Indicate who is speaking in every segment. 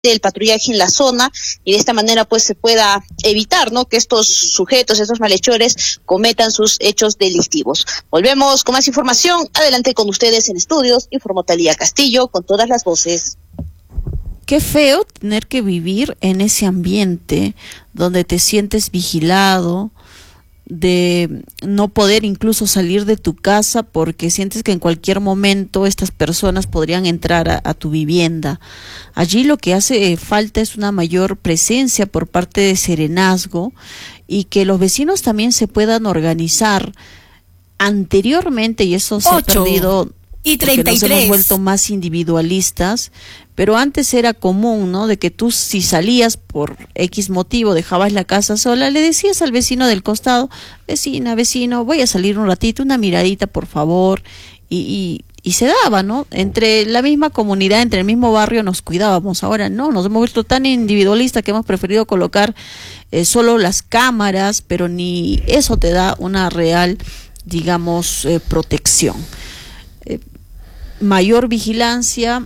Speaker 1: el patrullaje en la zona y de esta manera pues se pueda evitar, ¿no?, que estos sujetos, estos malhechores cometan sus hechos delictivos. Volvemos con más información. Adelante con ustedes en estudios, informó Talía Castillo con todas las voces.
Speaker 2: Qué feo tener que vivir en ese ambiente donde te sientes vigilado, de no poder incluso salir de tu casa porque sientes que en cualquier momento estas personas podrían entrar a tu vivienda. Allí lo que hace falta es una mayor presencia por parte de Serenazgo y que los vecinos también se puedan organizar. Anteriormente, y eso se ha perdido
Speaker 3: y 33.
Speaker 2: porque nos hemos vuelto más individualistas, pero antes era común, ¿no?, de que tú, si salías por X motivo, dejabas la casa sola, le decías al vecino del costado: vecina, vecino, voy a salir un ratito, una miradita por favor, y se daba, ¿no? Entre la misma comunidad, entre el mismo barrio nos cuidábamos. Ahora no, nos hemos vuelto tan individualistas que hemos preferido colocar solo las cámaras, pero ni eso te da una real, digamos, protección. Mayor vigilancia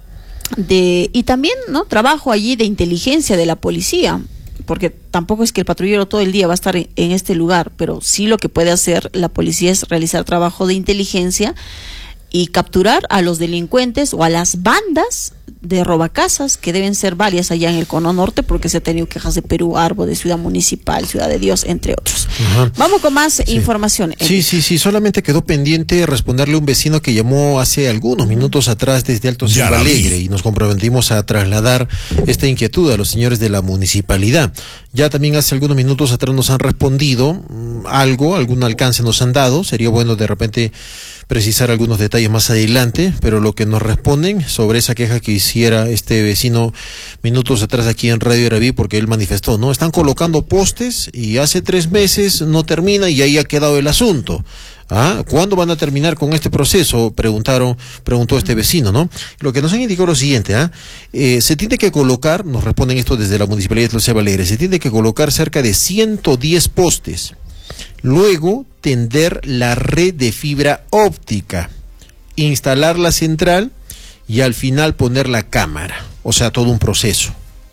Speaker 2: y también, ¿no?, trabajo allí de inteligencia de la policía, porque tampoco es que el patrullero todo el día va a estar en este lugar, pero sí lo que puede hacer la policía es realizar trabajo de inteligencia y capturar a los delincuentes o a las bandas de robacasas, que deben ser varias allá en el Cono Norte, porque se ha tenido quejas de Perú Arbo, de Ciudad Municipal, Ciudad de Dios, entre otros. Ajá. Vamos con más información.
Speaker 4: Sí, solamente quedó pendiente responderle a un vecino que llamó hace algunos minutos atrás desde Alto Silva Alegre, y nos comprometimos a trasladar esta inquietud a los señores de la municipalidad. Ya también hace algunos minutos atrás nos han respondido algún alcance nos han dado. Sería bueno de repente precisar algunos detalles más adelante, pero lo que nos responden sobre esa queja que hiciera este vecino minutos atrás aquí en Radio Eraví, porque él manifestó, ¿no?, están colocando postes y hace 3 meses no termina y ahí ha quedado el asunto. ¿Cuándo van a terminar con este proceso? Preguntó este vecino, ¿no? Lo que nos han indicado lo siguiente, se tiene que colocar, nos responden esto desde la Municipalidad de Alto Silva Alegre, se tiene que colocar cerca de 110 postes. Luego, tender la red de fibra óptica, instalar la central y al final poner la cámara. O sea, todo un proceso.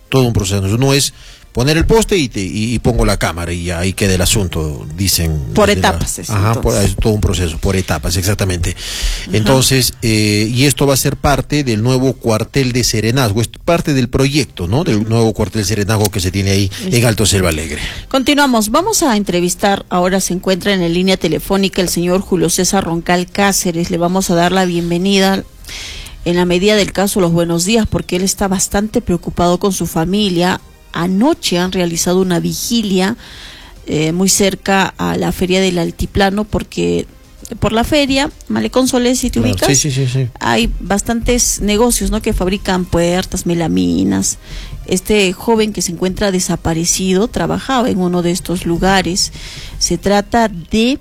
Speaker 4: No es poner el poste y pongo la cámara y ahí queda el asunto, dicen.
Speaker 2: Por etapas.
Speaker 4: Es todo un proceso, por etapas, exactamente. Ajá. Entonces, y esto va a ser parte del nuevo cuartel de Serenazgo, es parte del proyecto, ¿no?, del nuevo cuartel de Serenazgo que se tiene ahí en Alto Silva Alegre.
Speaker 2: Continuamos, vamos a entrevistar, ahora se encuentra en la línea telefónica el señor Julio César Roncal Cáceres. Le vamos a dar la bienvenida, en la medida del caso, los buenos días, porque él está bastante preocupado con su familia. Anoche han realizado una vigilia muy cerca a la feria del Altiplano, porque por la feria, Malecón Solés, si te ubicas, sí. Hay bastantes negocios, ¿no?, que fabrican puertas, melaminas. Este joven que se encuentra desaparecido trabajaba en uno de estos lugares. Se trata de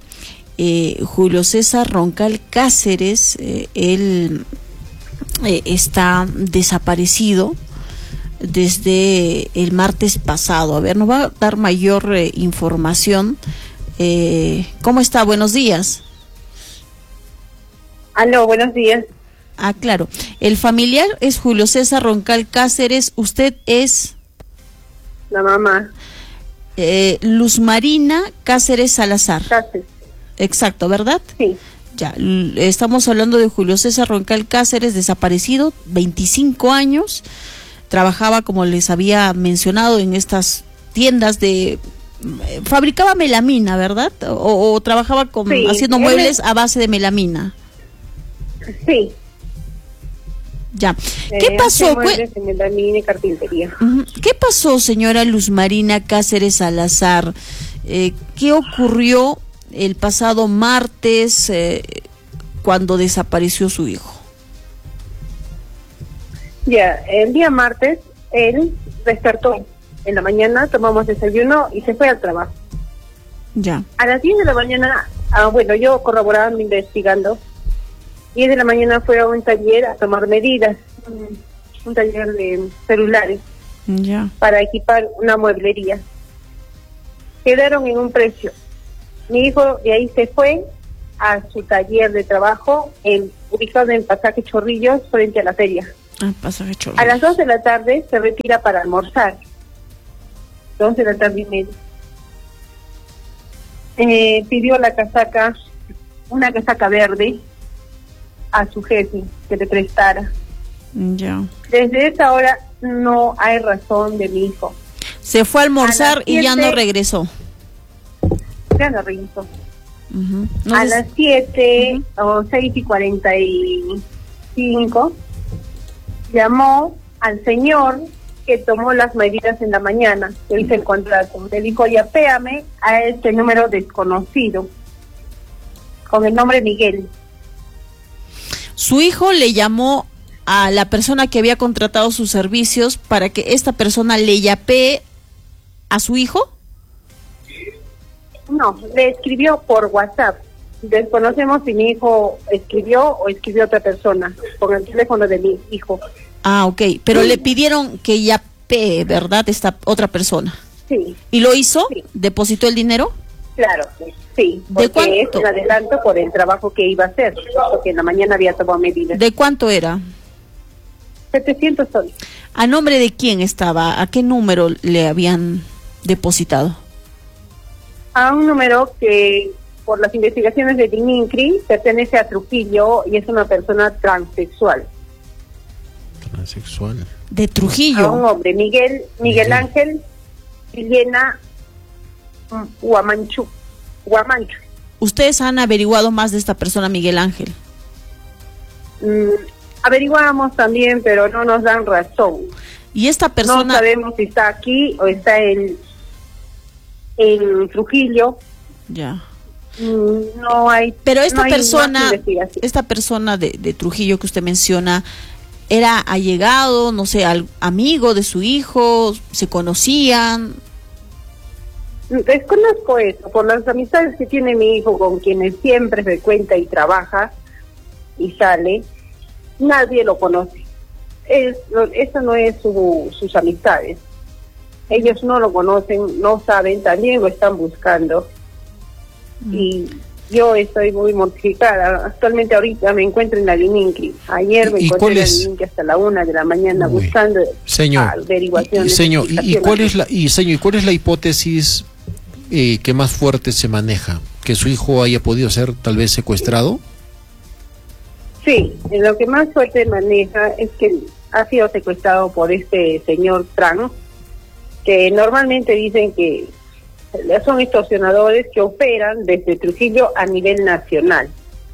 Speaker 2: Julio César Roncal Cáceres. Él está desaparecido desde el martes pasado. A ver, nos va a dar mayor información. ¿Cómo está? Buenos días.
Speaker 5: Aló, buenos días.
Speaker 2: Claro. El familiar es Julio César Roncal Cáceres. Usted es...
Speaker 5: La mamá.
Speaker 2: Luz Marina Cáceres Salazar.
Speaker 5: Cáceres.
Speaker 2: Exacto, ¿verdad?
Speaker 5: Sí.
Speaker 2: Ya, estamos hablando de Julio César Roncal Cáceres, desaparecido, 25 años. Trabajaba, como les había mencionado, en estas tiendas fabricaba melamina, ¿verdad? O trabajaba haciendo muebles a base de melamina.
Speaker 5: Sí.
Speaker 2: Ya. ¿Qué pasó?
Speaker 5: Muebles de melamina y carpintería.
Speaker 2: ¿Qué pasó, señora Luz Marina Cáceres Salazar? ¿Qué ocurrió el pasado martes cuando desapareció su hijo?
Speaker 5: Ya, el día martes, él despertó. En la mañana tomamos desayuno y se fue al trabajo.
Speaker 2: Ya.
Speaker 5: A las 10 de la mañana, yo corroborando, investigando, 10 de la mañana fue a un taller a tomar medidas, un taller de celulares, para equipar una mueblería. Quedaron en un precio. Mi hijo de ahí se fue a su taller de trabajo, ubicado en Pasaje Chorrillos, frente a la feria.
Speaker 2: Pasaje Chorrillos.
Speaker 5: A las 2 de la tarde se retira para almorzar. 2 de la tarde y media. Pidió una casaca verde a su jefe que le prestara.
Speaker 2: Ya.
Speaker 5: Desde esa hora no hay razón de mi hijo.
Speaker 2: Se fue a almorzar y ya no regresó.
Speaker 5: Ya no regresó.
Speaker 2: No
Speaker 5: a las 7 o 6:45 llamó al señor que tomó las medidas en la mañana, que hizo el contrato. Le dijo, yapéame a este número desconocido, con el nombre Miguel.
Speaker 2: Su hijo le llamó a la persona que había contratado sus servicios para que esta persona le yapee a su hijo.
Speaker 5: No, le escribió por WhatsApp. Desconocemos si mi hijo escribió o escribió otra persona con el teléfono de mi hijo.
Speaker 2: Ah, ok, pero le pidieron que yapee, ¿verdad? Esta otra persona.
Speaker 5: Sí.
Speaker 2: ¿Y lo hizo?
Speaker 5: Sí.
Speaker 2: ¿Depositó el dinero?
Speaker 5: Claro, sí.
Speaker 2: ¿De cuánto?
Speaker 5: Es un adelanto por el trabajo que iba a hacer, porque en la mañana había tomado medidas.
Speaker 2: ¿De cuánto era?
Speaker 5: 700 soles.
Speaker 2: ¿A nombre de quién estaba? ¿A qué número le habían depositado?
Speaker 5: A un número que, por las investigaciones de DININCRI, pertenece a Trujillo y es una persona transexual.
Speaker 4: ¿Transexual?
Speaker 2: ¿De Trujillo?
Speaker 5: A un hombre, Miguel Ángel Villena Huamanchu.
Speaker 2: ¿Ustedes han averiguado más de esta persona, Miguel Ángel?
Speaker 5: Averiguamos también, pero no nos dan razón.
Speaker 2: ¿Y esta persona?
Speaker 5: No sabemos si está aquí o está en Trujillo.
Speaker 2: Ya.
Speaker 5: No hay.
Speaker 2: Pero esta
Speaker 5: no hay
Speaker 2: esta persona de Trujillo que usted menciona, ¿era allegado, no sé, amigo de su hijo? ¿Se conocían?
Speaker 5: Desconozco eso, por las amistades que tiene mi hijo, con quienes siempre frecuenta y trabaja y sale, nadie lo conoce. Eso no es sus amistades. Ellos no lo conocen, no saben, también lo están buscando. Y yo estoy muy mortificada. Actualmente ahorita me encuentro en la DININCRI. Ayer me encontré en la DININCRI hasta la 1 de la mañana buscando averiguaciones.
Speaker 4: Señor, ¿y cuál es la hipótesis que más fuerte se maneja? ¿Que su hijo haya podido ser tal vez secuestrado?
Speaker 5: Sí, lo que más fuerte maneja es que ha sido secuestrado por este señor trans, que normalmente dicen que son extorsionadores que operan desde Trujillo a nivel nacional.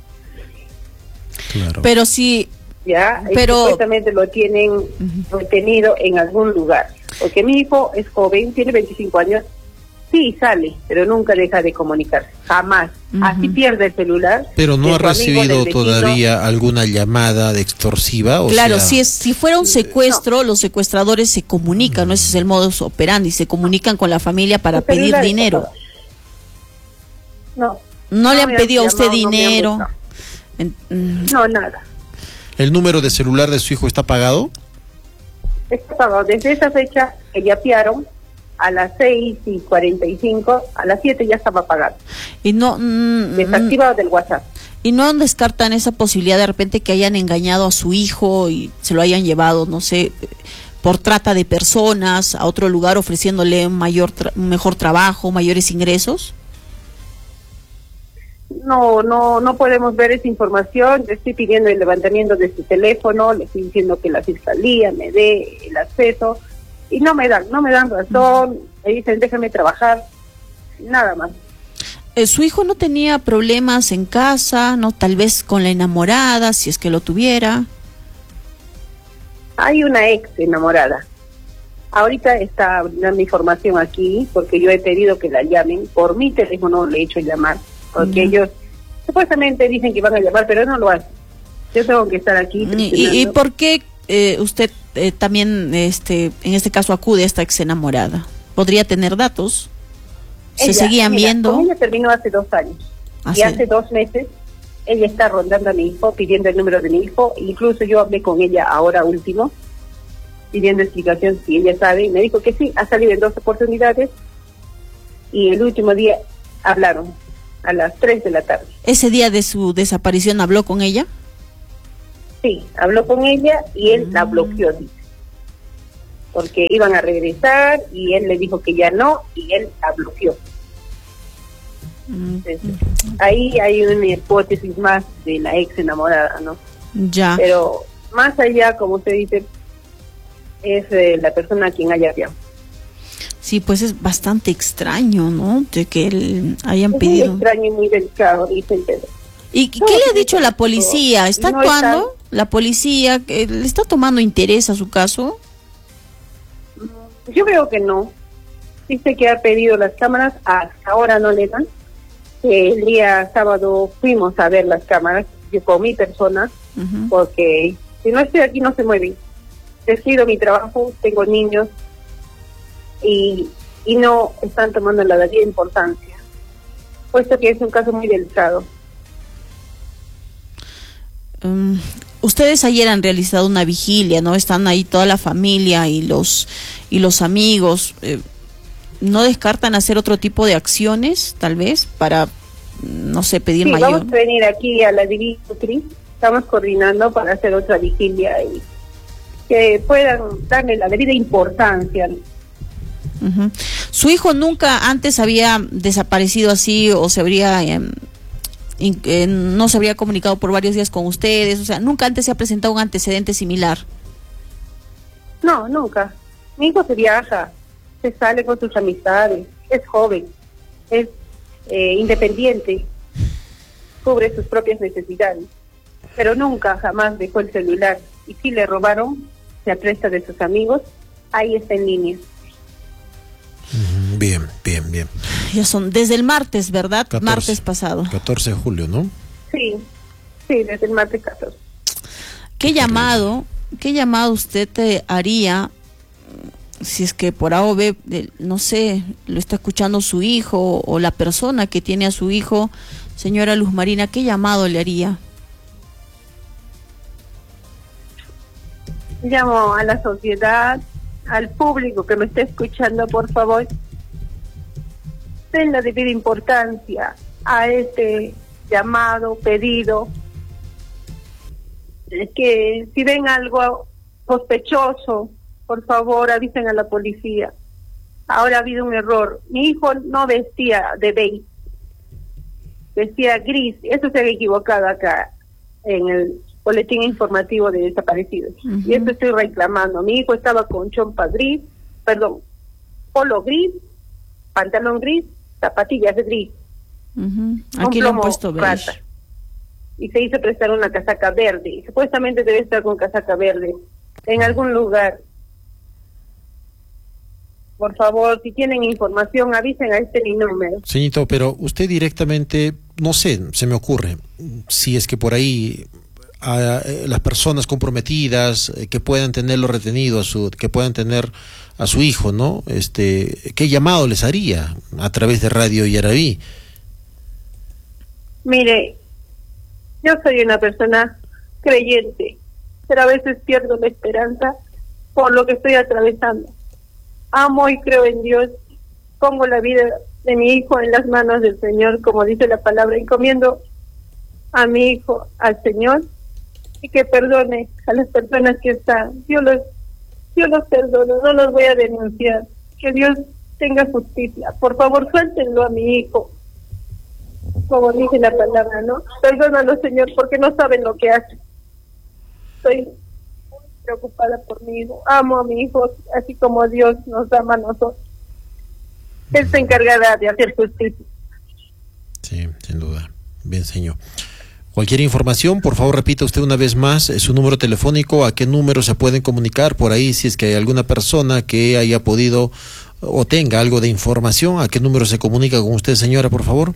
Speaker 4: Claro.
Speaker 2: Pero sí,
Speaker 5: pero supuestamente lo tienen retenido en algún lugar, porque mi hijo es joven, tiene 25 años, sí sale, pero nunca deja de comunicarse, jamás. Así pierde el celular.
Speaker 4: Pero no ha recibido todavía alguna llamada de extorsiva.
Speaker 2: Claro, si fuera un secuestro, los secuestradores se comunican, ¿no? Ese es el modus operandi, se comunican con la familia para pedir dinero.
Speaker 5: No
Speaker 2: le han pedido a usted dinero.
Speaker 5: No, nada.
Speaker 4: ¿El número de celular de su hijo está pagado?
Speaker 5: Está pagado. Desde esa fecha que yapearon, a las 6:45, a las 7 ya estaba pagado.
Speaker 2: Y no
Speaker 5: desactivado del WhatsApp.
Speaker 2: Y no descartan esa posibilidad de repente que hayan engañado a su hijo y se lo hayan llevado, no sé, por trata de personas a otro lugar ofreciéndole un mejor trabajo, mayores ingresos.
Speaker 5: No podemos ver esa información. Le estoy pidiendo el levantamiento de su teléfono, le estoy diciendo que la fiscalía me dé el acceso y no me dan razón. Me dicen déjame trabajar, nada más.
Speaker 2: ¿Su hijo no tenía problemas en casa, no, tal vez con la enamorada, si es que lo tuviera?
Speaker 5: Hay una ex enamorada. Ahorita está brindando información aquí porque yo he pedido que la llamen. Por mi teléfono le he hecho llamar porque ellos supuestamente dicen que van a llamar, pero no lo hacen. Yo tengo que estar aquí.
Speaker 2: ¿Y por qué usted también en este caso acude a esta ex enamorada? ¿Podría tener datos? ¿Se seguían viendo?
Speaker 5: Con ella terminó hace 2 años. Y hace 2 meses ella está rondando a mi hijo, pidiendo el número de mi hijo. Incluso yo hablé con ella ahora último, pidiendo explicación si ella sabe. Y me dijo que sí, ha salido en 2 oportunidades. Y el último día hablaron a las 3 de la tarde.
Speaker 2: ¿Ese día de su desaparición habló con ella?
Speaker 5: Sí, habló con ella y él la bloqueó, dice, porque iban a regresar y él le dijo que ya no y él la bloqueó. Entonces, ahí hay una hipótesis más de la ex enamorada, ¿no?
Speaker 2: Ya.
Speaker 5: Pero más allá, como usted dice, es la persona a quien haya enviado.
Speaker 2: Sí, pues es bastante extraño, ¿no? De que hayan
Speaker 5: es
Speaker 2: pedido.
Speaker 5: Muy extraño y muy delicado, dice Pedro.
Speaker 2: ¿Y qué le ha dicho la policía? ¿Está actuando? ¿La policía le está tomando interés a su caso?
Speaker 5: Yo creo que no. Dice que ha pedido las cámaras, hasta ahora no le dan. El día sábado fuimos a ver las cámaras, yo con mi persona, porque si no estoy aquí no se mueven. Decido mi trabajo, tengo niños y no están tomando la debida importancia, puesto que es un caso muy delicado.
Speaker 2: Ustedes ayer han realizado una vigilia, ¿no? Están ahí toda la familia y los amigos. ¿No descartan hacer otro tipo de acciones, tal vez, para, no sé, pedir mayor?
Speaker 5: Vamos a venir aquí a la Divitri, estamos coordinando para hacer otra vigilia y que puedan darle la debida importancia.
Speaker 2: ¿Su hijo nunca antes había desaparecido así o se habría no se habría comunicado por varios días con ustedes? O sea, ¿nunca antes se ha presentado un antecedente similar?
Speaker 5: No, nunca. Mi hijo se viaja, se sale con sus amistades, es joven, es independiente, cubre sus propias necesidades, pero nunca, jamás dejó el celular. Y si le robaron, se apresta de sus amigos, ahí está en línea.
Speaker 4: Bien.
Speaker 2: Ya son desde el martes, ¿verdad?
Speaker 4: 14,
Speaker 2: martes pasado.
Speaker 4: 14 de julio, ¿no?
Speaker 5: Sí, desde el martes 14.
Speaker 2: ¿Qué llamado usted haría si es que por A o B, no sé, lo está escuchando su hijo o la persona que tiene a su hijo, señora Luz Marina, qué llamado le haría?
Speaker 5: Llamo a la sociedad, al público que me esté escuchando, por favor, den la debida importancia a este llamado, pedido, que si ven algo sospechoso, por favor avisen a la policía. Ahora ha habido un error, mi hijo no vestía de beige, vestía gris, eso se ha equivocado acá en el boletín informativo de desaparecidos. Y esto estoy reclamando. Mi hijo estaba con chompa gris, polo gris, pantalón gris, zapatillas de gris.
Speaker 2: Aquí lo han puesto beige.
Speaker 5: Y se hizo prestar una casaca verde. Y supuestamente debe estar con casaca verde en algún lugar. Por favor, si tienen información, avisen a mi número.
Speaker 4: Señorito, pero usted directamente, no sé, se me ocurre, si es que por ahí a las personas comprometidas que puedan tenerlo retenido, que puedan tener a su hijo, ¿no? ¿Qué llamado les haría a través de Radio Yarabí?
Speaker 5: Mire, yo soy una persona creyente, pero a veces pierdo la esperanza por lo que estoy atravesando. Amo y creo en Dios, pongo la vida de mi hijo en las manos del Señor, como dice la palabra, encomiendo a mi hijo al Señor y que perdone a las personas que están. Yo los perdono, no los voy a denunciar. Que Dios tenga justicia. Por favor, suéltenlo a mi hijo. Como dice la palabra, ¿no? Perdónalo, Señor, porque no saben lo que hacen. Estoy muy preocupada por mi hijo. Amo a mi hijo, así como Dios nos ama a nosotros. Él se encargará de hacer justicia.
Speaker 4: Sí, sin duda. Bien, señor. Cualquier información, por favor, repita usted una vez más su número telefónico, a qué número se pueden comunicar por ahí, si es que hay alguna persona que haya podido o tenga algo de información, a qué número se comunica con usted, señora, por favor.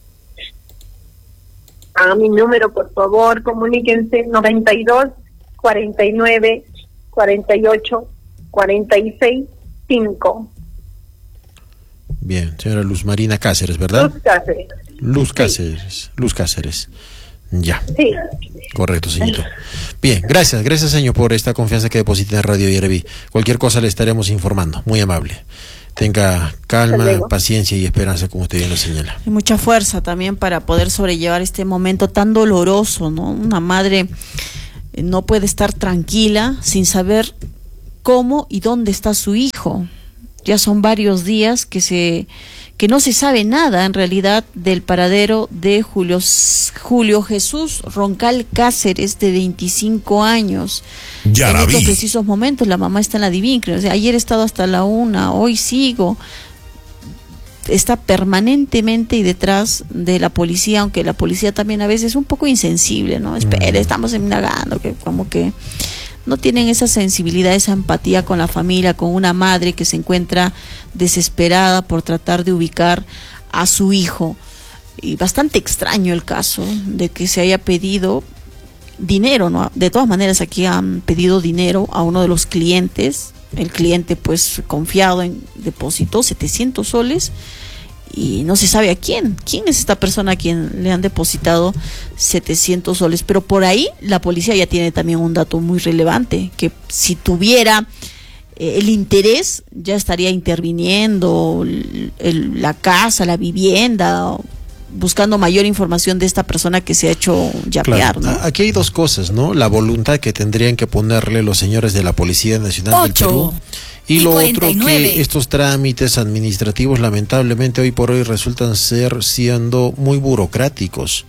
Speaker 5: A mi número, por favor, comuníquense 92 49 48 46 5.
Speaker 4: Bien, señora Luz Marina Cáceres, ¿verdad?
Speaker 5: Luz Cáceres.
Speaker 4: Luz Cáceres, sí. Luz Cáceres. Ya.
Speaker 5: Sí.
Speaker 4: Correcto, señorito. Bien, gracias, señor, por esta confianza que deposita en Radio Yarabí. Cualquier cosa le estaremos informando. Muy amable. Tenga calma, paciencia y esperanza, como usted bien lo señala.
Speaker 2: Y mucha fuerza también para poder sobrellevar este momento tan doloroso, ¿no? Una madre no puede estar tranquila sin saber cómo y dónde está su hijo. Ya son varios días que no se sabe nada en realidad del paradero de Julio Jesús Roncal Cáceres, de 25 años. En estos precisos momentos la mamá está en la Divincre. O sea, ayer he estado hasta la 1, hoy sigo. Está permanentemente y detrás de la policía, aunque la policía también a veces es un poco insensible, ¿no? Espere, estamos indagando, que como que no tienen esa sensibilidad, esa empatía con la familia, con una madre que se encuentra desesperada por tratar de ubicar a su hijo. Y bastante extraño el caso de que se haya pedido dinero, ¿no? De todas maneras, aquí han pedido dinero a uno de los clientes. El cliente, pues, confiado, depositó 700 soles y no se sabe a quién. ¿Quién es esta persona a quien le han depositado 700 soles? Pero por ahí la policía ya tiene también un dato muy relevante, que si tuviera el interés, ya estaría interviniendo la casa, la vivienda, buscando mayor información de esta persona que se ha hecho yapear,
Speaker 4: claro, ¿no? Aquí hay dos cosas, ¿no? La voluntad que tendrían que ponerle los señores de la Policía Nacional del Perú, y lo 49. Otro, que estos trámites administrativos lamentablemente hoy por hoy resultan siendo muy burocráticos.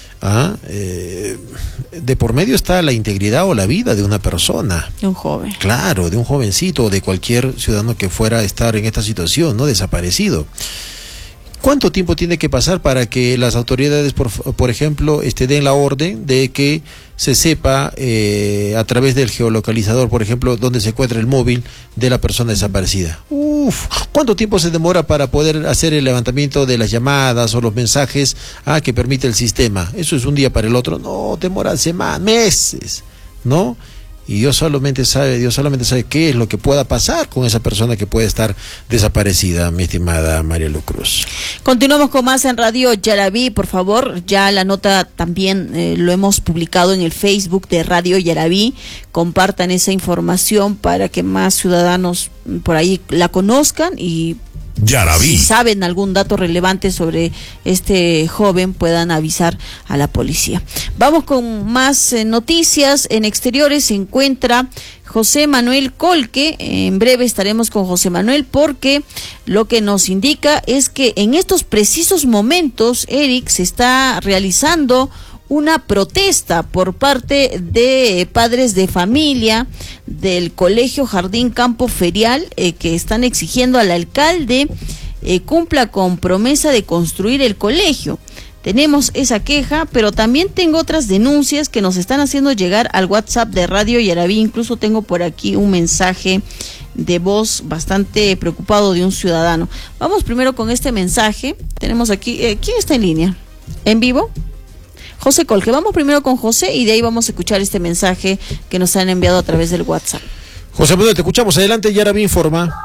Speaker 4: De por medio está la integridad o la vida de una persona.
Speaker 2: De un joven.
Speaker 4: Claro, de un jovencito o de cualquier ciudadano que fuera a estar en esta situación, ¿no? Desaparecido. ¿Cuánto tiempo tiene que pasar para que las autoridades, por ejemplo, den la orden de que se sepa a través del geolocalizador, por ejemplo, dónde se encuentra el móvil de la persona desaparecida? ¿Cuánto tiempo se demora para poder hacer el levantamiento de las llamadas o los mensajes que permite el sistema? ¿Eso es un día para el otro? No, demora semanas, meses, ¿no? Y Dios solamente sabe qué es lo que pueda pasar con esa persona que puede estar desaparecida, mi estimada María Lu Cruz.
Speaker 2: Continuamos con más en Radio Yaraví, por favor. Ya la nota también lo hemos publicado en el Facebook de Radio Yaraví. Compartan esa información para que más ciudadanos por ahí la conozcan y si saben algún dato relevante sobre este joven puedan avisar a la policía. Vamos con más noticias. En exteriores se encuentra José Manuel Colque. En breve estaremos con José Manuel porque lo que nos indica es que en estos precisos momentos, Eric, se está realizando una protesta por parte de padres de familia del Colegio Jardín Campo Ferial que están exigiendo al alcalde cumpla con promesa de construir el colegio. Tenemos esa queja, pero también tengo otras denuncias que nos están haciendo llegar al WhatsApp de Radio Yaraví. Incluso tengo por aquí un mensaje de voz bastante preocupado de un ciudadano. Vamos primero con este mensaje. Tenemos aquí, ¿quién está en línea? ¿En vivo? José Colque. Vamos primero con José y de ahí vamos a escuchar este mensaje que nos han enviado a través del WhatsApp.
Speaker 4: José Manuel, te escuchamos. Adelante, Yaraví informa.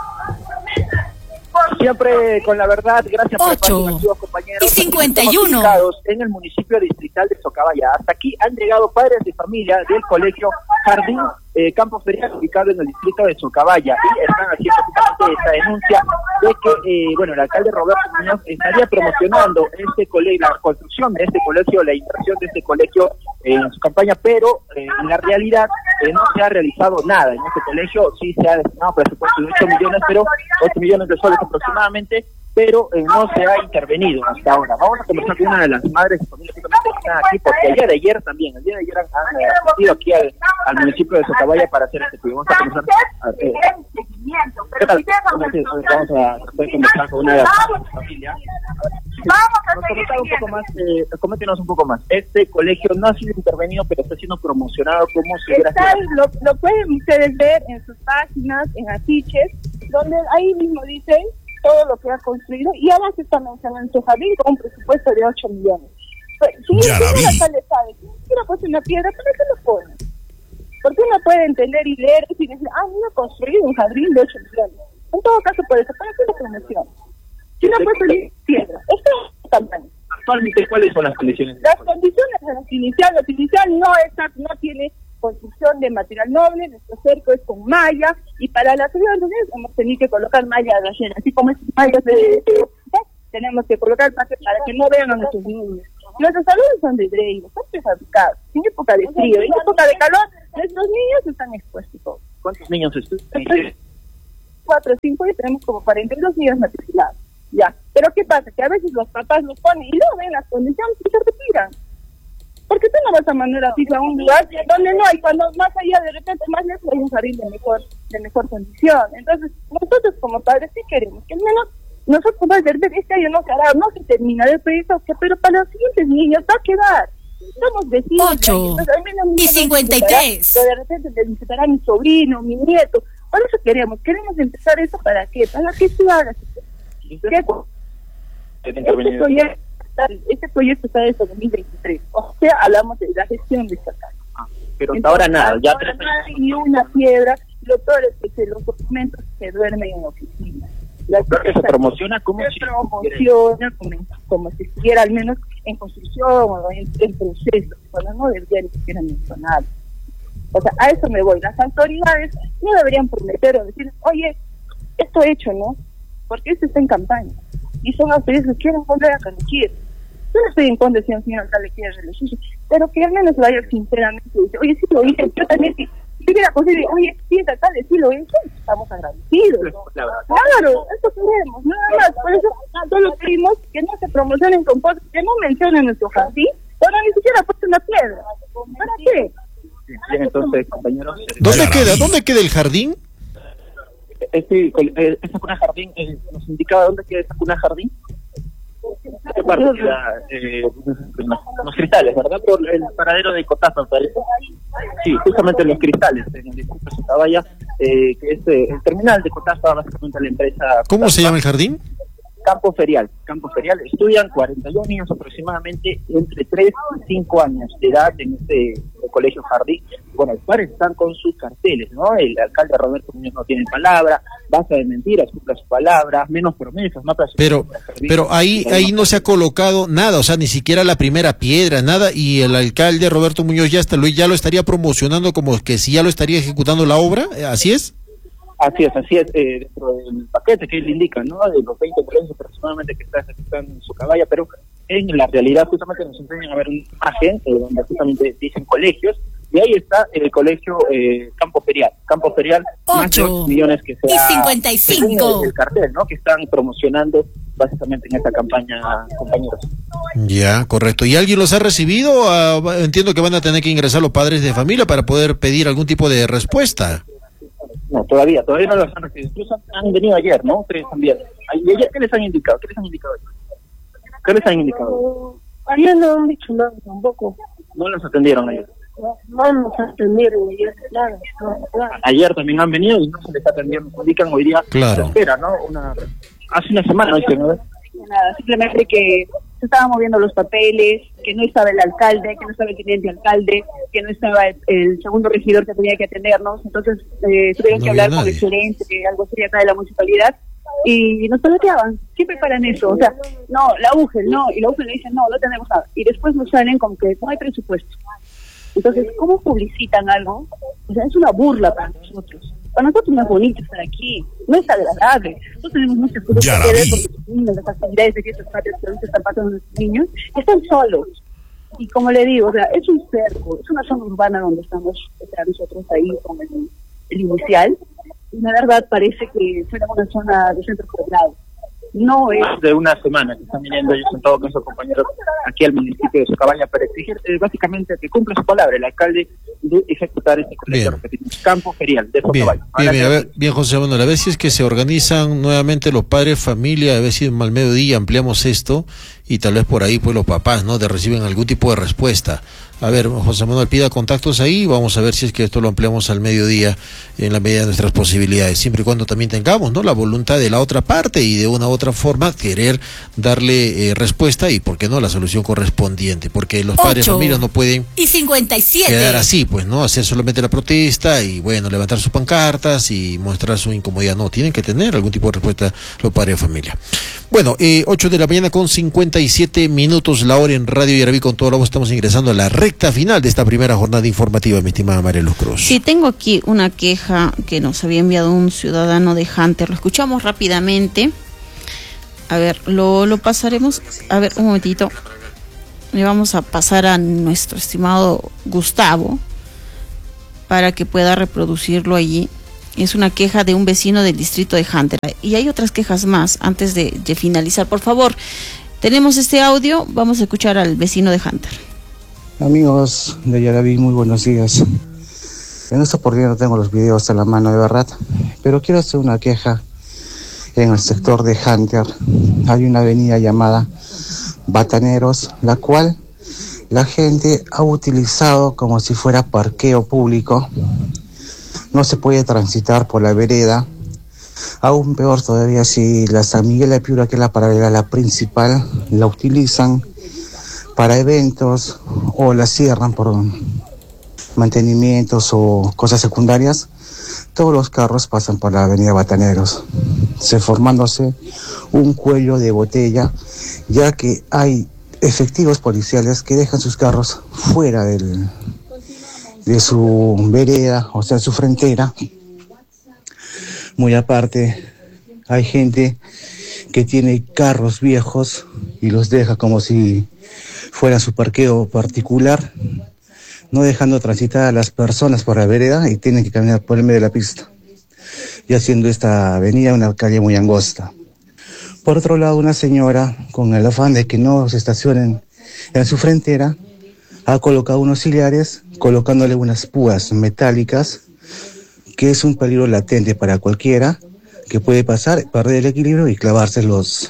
Speaker 3: Siempre con la verdad, gracias por el compañeros.
Speaker 2: 8:51
Speaker 3: en el municipio distrital de Socabaya. Hasta aquí han llegado padres de familia del colegio Jardín Campo Ferial, ubicado en el distrito de Socabaya, y están haciendo justamente esta denuncia de que, el alcalde Roberto Muñoz estaría promocionando este colegio, la construcción de este colegio, la inversión de este colegio en su campaña, pero en la realidad no se ha realizado nada. En este colegio sí se ha destinado presupuesto de 8 millones, pero 8 millones de soles aproximadamente, pero no se ha intervenido hasta ahora. Vamos a conversar con una de las madres de familia que están aquí, porque el día de ayer han asistido aquí al municipio de Socabaya para hacer este estudio. Vamos a conversar. ¿Qué tal? Vamos a conversar con una de las familias. Coméntenos un poco más. Este colegio no ha sido intervenido, pero está siendo promocionado como si hubiera sido.
Speaker 5: Lo pueden ustedes ver en sus páginas, en afiches, donde ahí mismo dicen todo lo que ha construido, y ahora se está mencionando en su jardín con un presupuesto de 8 millones. Si el alcalde sabe que quiero poner una piedra, ¿por qué lo pone? Porque uno puede entender y leer y decir, voy a construir un jardín de 8 millones. En todo caso, por eso, para hacer la promoción. Si no puede poner piedra, esto es campaña.
Speaker 3: Actualmente, ¿cuáles son las condiciones?
Speaker 5: Las condiciones de las inicial no tiene construcción de material noble, nuestro cerco es con malla, y para las ciudades hemos tenido que colocar malla de relleno, así como esas mallas tenemos que colocar para que no vean a nuestros niños. Nuestros salones son de Drey, son prefabricados, en época de frío, en época de calor, nuestros niños están expuestos.
Speaker 3: ¿Cuántos niños estudian?
Speaker 5: 4 o 5 y tenemos como 42 niños matriculados. Ya, pero ¿qué pasa? Que a veces los papás los ponen y no ven las condiciones y se retiran. Porque tú no vas a mandar fija a un lugar donde no hay, cuando más allá de repente más lejos hay un jardín de mejor condición. Entonces, nosotros como padres sí queremos que al menos nosotros de repente este año no se hará, no se termina el proyecto, pero para los siguientes niños va a quedar. Somos vecinos.
Speaker 2: 8:53.
Speaker 5: De repente le visitará mi sobrino, mi nieto. Por eso queremos empezar eso, ¿para qué? Para que se haga. Este proyecto está desde 2023, o sea, hablamos de la gestión de esta casa.
Speaker 3: Pero hasta ahora nada, ya
Speaker 5: ahora no hay ni una piedra, los documentos se duermen en la oficina.
Speaker 3: Porque se promociona como
Speaker 5: si estuviera al menos en construcción o en proceso, cuando no debería ni siquiera mencionar. O sea, a eso me voy. Las autoridades no deberían prometer o decir, oye, esto hecho, ¿no? Porque esto está en campaña. Y son autoridades que quieren volver a corregir. Yo no estoy en contra si un señor alcalde quiere reelegirse, pero que al menos vaya sinceramente y dice, oye, sí lo hice, yo también si hubiera conseguido, oye, sí, alcalde, sí lo hice, estamos agradecidos. Claro, eso queremos, nada más. Por eso solo pedimos que no se promocionen con cosas, que no mencionen nuestro jardín, pero ni siquiera puesto una piedra. ¿Para qué?
Speaker 3: Bien, entonces, compañeros.
Speaker 4: ¿Dónde queda el jardín?
Speaker 3: Esa cuna jardín, ¿nos indicaba dónde queda esa cuna jardín? ¿Qué parte queda? Los cristales, ¿verdad? Por el paradero de Cotaza, parece. Sí, justamente los cristales, en el distrito de Socabaya, que es el terminal de Cotaza, básicamente la empresa.
Speaker 4: ¿Cómo se llama el jardín?
Speaker 3: Campo Ferial. Estudian 41 niños aproximadamente entre 3 y 5 años de edad en este colegio jardín. Bueno, los padres están con sus carteles, ¿no? El alcalde Roberto Muñoz no tiene palabra, basta de mentiras, cumpla su palabra, menos promesas, más para
Speaker 4: pero ahí no se ha colocado nada, o sea, ni siquiera la primera piedra, nada, y el alcalde Roberto Muñoz ya lo estaría promocionando como que si ya lo estaría ejecutando la obra, ¿así es?
Speaker 3: Así es, dentro del paquete que él indica, ¿no? De los 20 colegios aproximadamente que está ejecutando en Socabaya, pero en la realidad justamente nos enseñan a ver una imagen donde justamente dicen colegios, y ahí está el colegio Campo Ferial, más de 8 millones que se ha
Speaker 2: 55
Speaker 3: el cartel, ¿no? Que están promocionando básicamente en esta campaña, compañeros.
Speaker 4: Ya, correcto. ¿Y alguien los ha recibido? Entiendo que van a tener que ingresar los padres de familia para poder pedir algún tipo de respuesta.
Speaker 3: No, todavía no los han recibido. Incluso han venido ayer, ¿no? Ustedes también. ¿Y ayer qué les han indicado? ¿Qué les han indicado?
Speaker 5: Ayer no han dicho nada tampoco.
Speaker 3: ¿No los atendieron ayer?
Speaker 5: No nos atendieron ayer, nada.
Speaker 3: Ayer también han venido y no se les atendieron. Nos indican hoy día.
Speaker 4: Claro.
Speaker 3: Se espera, ¿no? Hace una semana, ¿no?
Speaker 5: Nada, simplemente que se estaban moviendo los papeles, que no estaba el alcalde, que no estaba el teniente alcalde, que no estaba el segundo regidor que tenía que atendernos. Entonces tuvieron que hablar con el gerente, que algo sería acá de la municipalidad, y nos peleaban, siempre paran eso. O sea, no, la UGEL, no, y la UGEL le dicen, no tenemos nada. Y después nos salen como que no hay presupuesto. Entonces, ¿cómo publicitan algo? O sea, es una burla para nosotros. Para nosotros no es bonito estar aquí, no es agradable. Nosotros tenemos muchas cosas que hacer porque las actividades de estos patios que ahorita están pasando nuestros niños están solos. Y como le digo, o sea, es un cerco, es una zona urbana donde estamos nosotros ahí con el inicial. Y la verdad parece que fuera una zona de centro poblado. No es
Speaker 3: más de una semana que están viniendo ellos, en todo caso, compañeros, aquí al municipio de Socabaya para exigir básicamente que cumpla su palabra el alcalde de ejecutar este colegio, Campo Ferial de Socabaya.
Speaker 4: Bien, José Manuel, a ver si es que se organizan nuevamente los padres, familia, a ver si al mediodía ampliamos esto y tal vez por ahí pues los papás, ¿no?, reciben algún tipo de respuesta. A ver, José Manuel, pida contactos ahí, vamos a ver si es que esto lo ampliamos al mediodía en la medida de nuestras posibilidades, siempre y cuando también tengamos, ¿no?, la voluntad de la otra parte y de una u otra forma querer darle respuesta y, ¿por qué no?, la solución correspondiente, porque los padres de familia no pueden
Speaker 2: 57
Speaker 4: quedar así, pues, ¿no?, hacer solamente la protesta y, bueno, levantar sus pancartas y mostrar su incomodidad. No, tienen que tener algún tipo de respuesta los padres de familia. Bueno, 8 de la mañana con 57 minutos, la hora en Radio Yaraví con toda la voz. Estamos ingresando a la recta final de esta primera jornada informativa, mi estimada María Luz Cruz.
Speaker 2: Sí, tengo aquí una queja que nos había enviado un ciudadano de Hunter. Lo escuchamos rápidamente. A ver, lo pasaremos. A ver, un momentito. Le vamos a pasar a nuestro estimado Gustavo para que pueda reproducirlo allí. Es una queja de un vecino del distrito de Hunter. Y hay otras quejas más antes de finalizar. Por favor, tenemos este audio. Vamos a escuchar al vecino de Hunter.
Speaker 6: Amigos de Yaraví, muy buenos días. En esta oportunidad no tengo los videos a la mano, de verdad, pero quiero hacer una queja. En el sector de Hunter hay una avenida llamada Bataneros, la cual la gente ha utilizado como si fuera parqueo público. No se puede transitar por la vereda. Aún peor todavía si la San Miguel de Piura, que es la paralela a la principal, la utilizan para eventos o la cierran por mantenimientos o cosas secundarias. Todos los carros pasan por la avenida Bataneros, formándose un cuello de botella, ya que hay efectivos policiales que dejan sus carros fuera de su vereda, o sea, su frontera. Muy aparte, hay gente que tiene carros viejos y los deja como si fuera su parqueo particular, no dejando transitar a las personas por la vereda y tienen que caminar por el medio de la pista, y haciendo esta avenida una calle muy angosta. Por otro lado, una señora, con el afán de que no se estacionen en su frontera, ha colocado unos sillares, colocándole unas púas metálicas, que es un peligro latente para cualquiera que puede pasar, perder el equilibrio y clavarse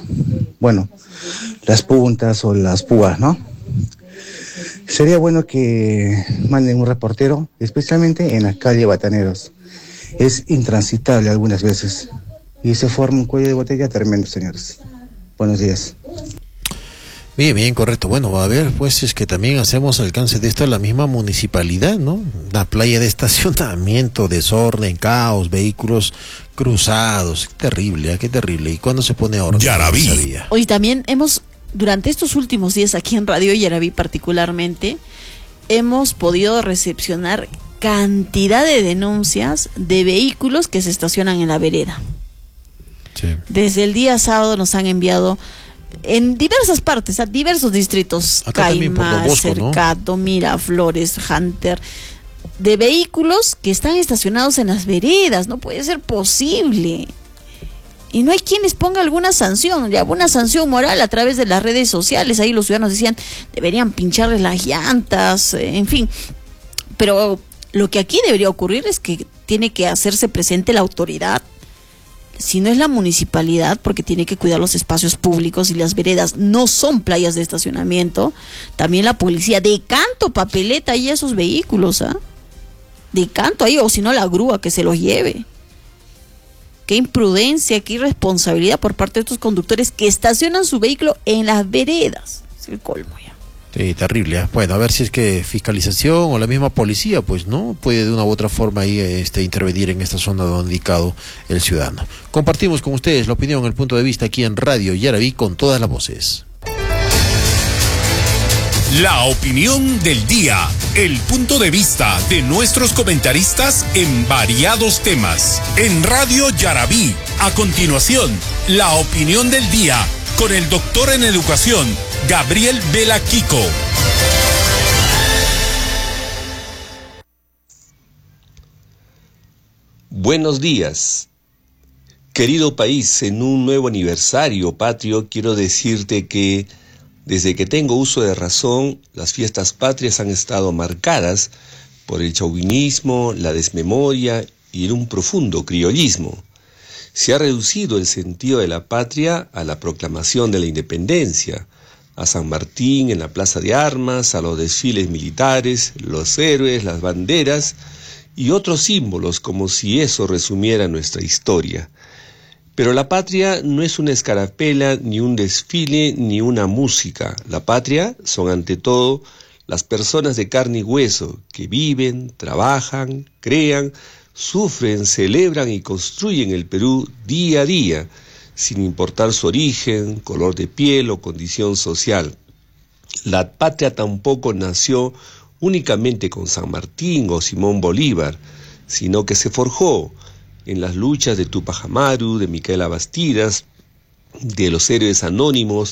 Speaker 6: las puntas o las púas, ¿no? Sería bueno que manden un reportero, especialmente en la calle Bataneros. Es intransitable algunas veces y se forma un cuello de botella tremendo, señores. Buenos días.
Speaker 4: Bien, correcto. Bueno, a ver, pues es que también hacemos alcance de esto a la misma municipalidad, ¿no? La playa de estacionamiento, desorden, caos, vehículos cruzados. Qué terrible, qué terrible. ¿Y cuándo se pone orden?
Speaker 2: Yaraví. Hoy también durante estos últimos días aquí en Radio Yaraví particularmente, hemos podido recepcionar cantidad de denuncias de vehículos que se estacionan en la vereda. Sí. Desde el día sábado nos han enviado en diversas partes, a diversos distritos, Caimás, Cercato, Miraflores, Hunter, de vehículos que están estacionados en las veredas. No puede ser posible. Y no hay quienes ponga alguna sanción moral a través de las redes sociales. Ahí los ciudadanos decían, deberían pincharles las llantas, en fin. Pero lo que aquí debería ocurrir es que tiene que hacerse presente la autoridad. Si no es la municipalidad, porque tiene que cuidar los espacios públicos y las veredas no son playas de estacionamiento, también la policía, de canto, papeleta ahí a esos vehículos, de canto ahí, o si no la grúa que se los lleve. Qué imprudencia, qué irresponsabilidad por parte de estos conductores que estacionan su vehículo en las veredas. Es el colmo ya.
Speaker 4: Sí, terrible. Bueno, a ver si es que fiscalización o la misma policía, pues, ¿no? Puede de una u otra forma ahí intervenir en esta zona donde ha indicado el ciudadano. Compartimos con ustedes la opinión, el punto de vista aquí en Radio Yaraví con todas las voces.
Speaker 7: La opinión del día, el punto de vista de nuestros comentaristas en variados temas. En Radio Yaraví, a continuación, la opinión del día con el doctor en educación, Gabriel Vela Kiko.
Speaker 8: Buenos días. Querido país, en un nuevo aniversario patrio quiero decirte que desde que tengo uso de razón, las fiestas patrias han estado marcadas por el chauvinismo, la desmemoria y un profundo criollismo. Se ha reducido el sentido de la patria a la proclamación de la independencia, a San Martín en la Plaza de Armas, a los desfiles militares, los héroes, las banderas y otros símbolos, como si eso resumiera nuestra historia. Pero la patria no es una escarapela, ni un desfile, ni una música. La patria son ante todo las personas de carne y hueso que viven, trabajan, crean, sufren, celebran y construyen el Perú día a día, sin importar su origen, color de piel o condición social. La patria tampoco nació únicamente con San Martín o Simón Bolívar, sino que se forjó en las luchas de Tupac Amaru, de Micaela Bastidas, de los héroes anónimos,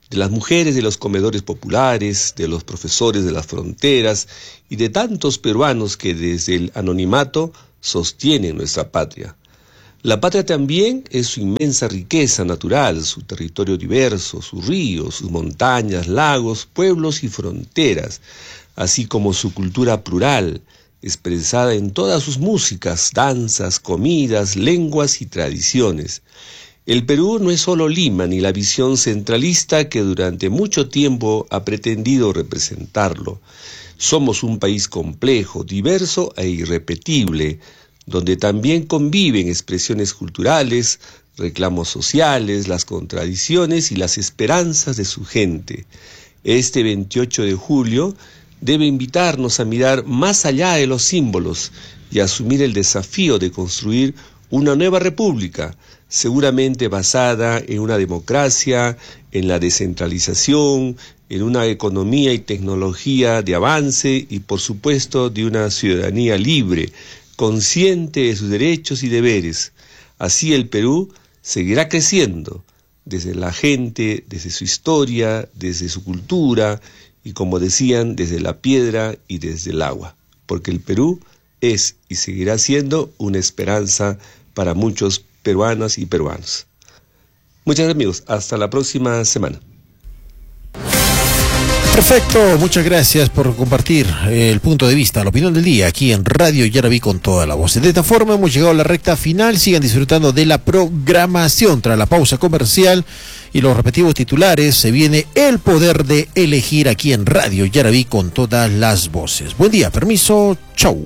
Speaker 8: de las mujeres de los comedores populares, de los profesores de las fronteras y de tantos peruanos que desde el anonimato sostienen nuestra patria. La patria también es su inmensa riqueza natural, su territorio diverso, sus ríos, sus montañas, lagos, pueblos y fronteras, así como su cultura plural, expresada en todas sus músicas, danzas, comidas, lenguas y tradiciones. El Perú no es solo Lima ni la visión centralista que durante mucho tiempo ha pretendido representarlo. Somos un país complejo, diverso e irrepetible, donde también conviven expresiones culturales, reclamos sociales, las contradicciones y las esperanzas de su gente. Este 28 de julio debe invitarnos a mirar más allá de los símbolos y a asumir el desafío de construir una nueva república, seguramente basada en una democracia, en la descentralización, en una economía y tecnología de avance y, por supuesto, de una ciudadanía libre, consciente de sus derechos y deberes. Así el Perú seguirá creciendo, desde la gente, desde su historia, desde su cultura y, como decían, desde la piedra y desde el agua, porque el Perú es y seguirá siendo una esperanza para muchos peruanas y peruanos. Muchas gracias, amigos. Hasta la próxima semana.
Speaker 4: Perfecto, muchas gracias por compartir el punto de vista, la opinión del día aquí en Radio Yaraví con toda la voz. De esta forma hemos llegado a la recta final. Sigan disfrutando de la programación tras la pausa comercial y los respectivos titulares. Se viene el poder de elegir aquí en Radio Yaraví con todas las voces. Buen día, permiso, chau.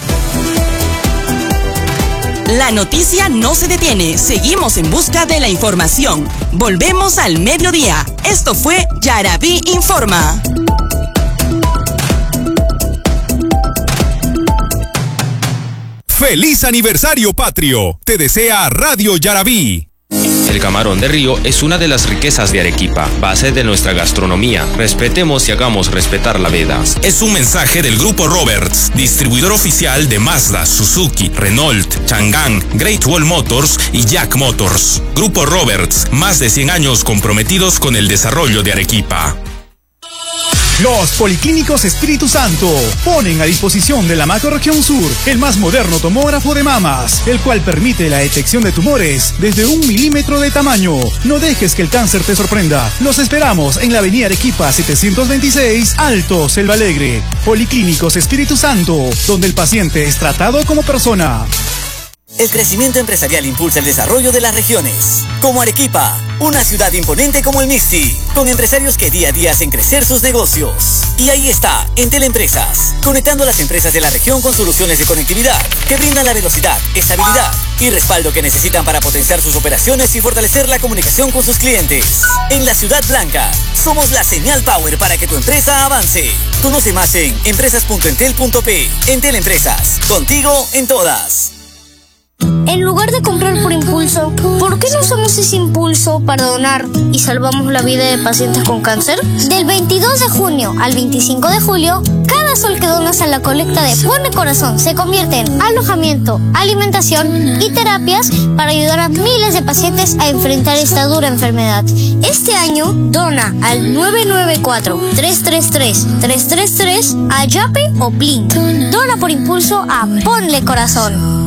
Speaker 9: La noticia no se detiene, seguimos en busca de la información. Volvemos al mediodía. Esto fue Yaraví Informa.
Speaker 7: ¡Feliz aniversario patrio! Te desea Radio Yaraví.
Speaker 10: El camarón de río es una de las riquezas de Arequipa, base de nuestra gastronomía. Respetemos y hagamos respetar la vida.
Speaker 7: Es un mensaje del Grupo Roberts, distribuidor oficial de Mazda, Suzuki, Renault, Chang'an, Great Wall Motors y Jack Motors. Grupo Roberts, más de 100 años comprometidos con el desarrollo de Arequipa.
Speaker 11: Los Policlínicos Espíritu Santo ponen a disposición de la Macrorregión Sur el más moderno tomógrafo de mamas, el cual permite la detección de tumores desde 1 milímetro de tamaño. No dejes que el cáncer te sorprenda. Los esperamos en la avenida Arequipa 726, Alto, Selva Alegre. Policlínicos Espíritu Santo, donde el paciente es tratado como persona.
Speaker 12: El crecimiento empresarial impulsa el desarrollo de las regiones, como Arequipa, una ciudad imponente como el Mixti, con empresarios que día a día hacen crecer sus negocios. Y ahí está, Entel Empresas, conectando a las empresas de la región con soluciones de conectividad que brindan la velocidad, estabilidad y respaldo que necesitan para potenciar sus operaciones y fortalecer la comunicación con sus clientes. En la Ciudad Blanca, somos la señal power para que tu empresa avance. Conoce más en empresas.entel.p. Entel Empresas, contigo en todas.
Speaker 13: En lugar de comprar por impulso, ¿por qué no usamos ese impulso para donar y salvamos la vida de pacientes con cáncer? Del 22 de junio al 25 de julio, cada sol que donas a la colecta de Ponle Corazón se convierte en alojamiento, alimentación y terapias para ayudar a miles de pacientes a enfrentar esta dura enfermedad. Este año, dona al 994-333-333 a Yape o Blink. Dona por impulso a Ponle Corazón.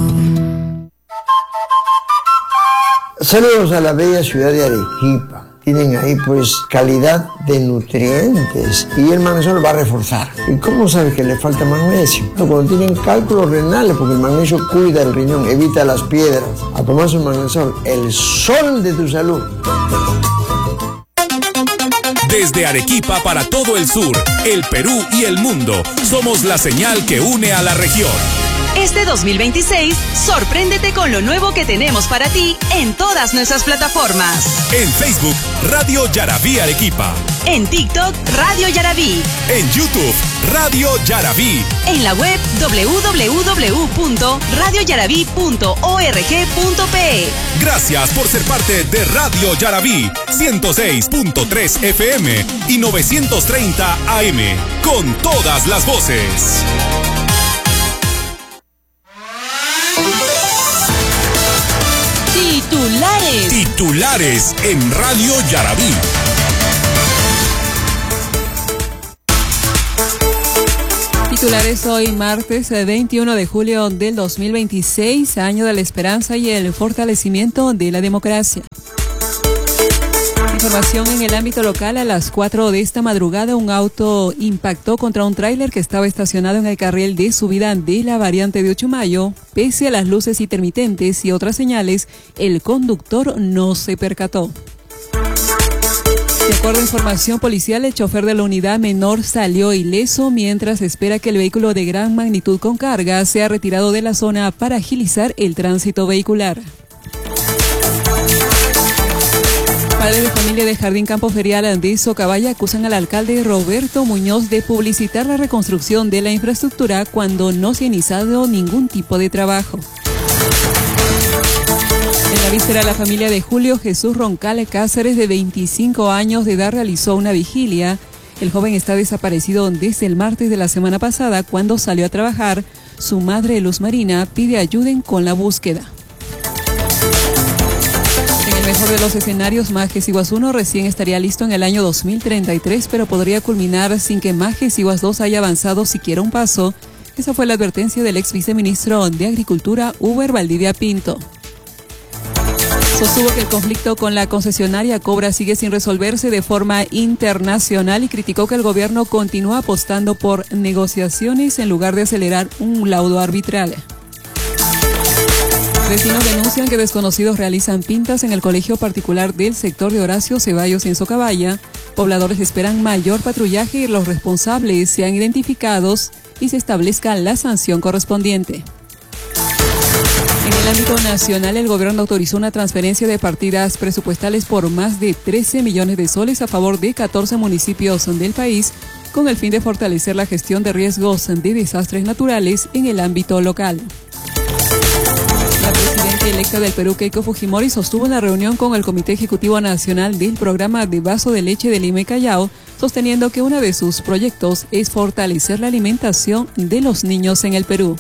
Speaker 14: Saludos a la bella ciudad de Arequipa. Tienen ahí pues calidad de nutrientes y el magnesio lo va a reforzar. ¿Y cómo sabes que le falta magnesio? Cuando tienen cálculos renales, porque el magnesio cuida el riñón, evita las piedras. A tomar su magnesol, el sol de tu salud.
Speaker 7: Desde Arequipa para todo el sur, el Perú y el mundo, somos la señal que une a la región.
Speaker 9: Este 2026, sorpréndete con lo nuevo que tenemos para ti en todas nuestras plataformas.
Speaker 7: En Facebook, Radio Yaraví Arequipa.
Speaker 9: En TikTok, Radio Yaraví.
Speaker 7: En YouTube, Radio Yaraví.
Speaker 9: En la web www.radioyaraví.org.pe.
Speaker 7: Gracias por ser parte de Radio Yaraví, 106.3 FM y 930 AM, con todas las voces.
Speaker 9: Titulares.
Speaker 7: Titulares en Radio Yaraví.
Speaker 15: Titulares hoy martes 21 de julio del 2026, año de la esperanza y el fortalecimiento de la democracia. Información en el ámbito local: a las 4 de esta madrugada un auto impactó contra un tráiler que estaba estacionado en el carril de subida de la variante de Uchumayo. Pese a las luces intermitentes y otras señales, el conductor no se percató. De acuerdo a información policial, el chofer de la unidad menor salió ileso mientras espera que el vehículo de gran magnitud con carga sea retirado de la zona para agilizar el tránsito vehicular. Padres de familia de Jardín Campo Ferial de Socabaya acusan al alcalde Roberto Muñoz de publicitar la reconstrucción de la infraestructura cuando no se ha iniciado ningún tipo de trabajo. En la víspera, la familia de Julio Jesús Roncal Cáceres, de 25 años de edad, realizó una vigilia. El joven está desaparecido desde el martes de la semana pasada, cuando salió a trabajar. Su madre, Luz Marina, pide ayuden con la búsqueda. En el mejor de los escenarios, Majes Iguas 1 recién estaría listo en el año 2033, pero podría culminar sin que Majes Iguas 2 haya avanzado siquiera un paso. Esa fue la advertencia del ex viceministro de Agricultura, Uber Valdivia Pinto. Sostuvo que el conflicto con la concesionaria Cobra sigue sin resolverse de forma internacional y criticó que el gobierno continúa apostando por negociaciones en lugar de acelerar un laudo arbitral. Vecinos denuncian que desconocidos realizan pintas en el colegio particular del sector de Horacio Ceballos en Socabaya. Pobladores esperan mayor patrullaje y los responsables sean identificados y se establezca la sanción correspondiente. En el ámbito nacional, el gobierno autorizó una transferencia de partidas presupuestales por más de 13 millones de soles a favor de 14 municipios del país, con el fin de fortalecer la gestión de riesgos de desastres naturales en el ámbito local. La presidenta electa del Perú, Keiko Fujimori, sostuvo una reunión con el Comité Ejecutivo Nacional del Programa de Vaso de Leche de Lima y Callao, sosteniendo que uno de sus proyectos es fortalecer la alimentación de los niños en el Perú.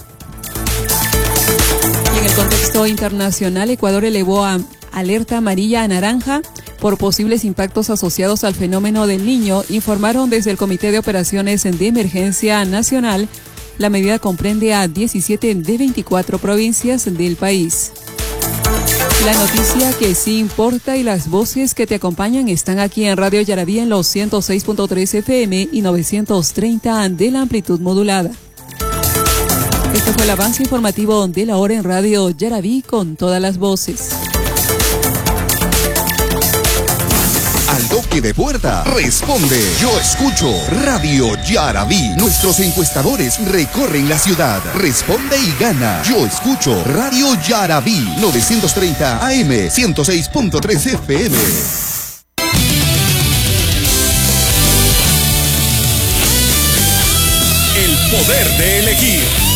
Speaker 15: En el contexto internacional, Ecuador elevó a alerta amarilla a naranja por posibles impactos asociados al fenómeno del Niño, informaron desde el Comité de Operaciones de Emergencia Nacional. La medida comprende a 17 de 24 provincias del país. La noticia que sí importa y las voces que te acompañan están aquí en Radio Yaraví en los 106.3 FM y 930 de la amplitud modulada. Este fue el avance informativo de la hora en Radio Yaraví con todas las voces.
Speaker 16: Al toque de puerta, responde Yo Escucho Radio Yaraví. Nuestros encuestadores recorren la ciudad. Responde y gana. Yo Escucho Radio Yaraví. 930 AM, 106.3 FM.
Speaker 7: El poder de elegir.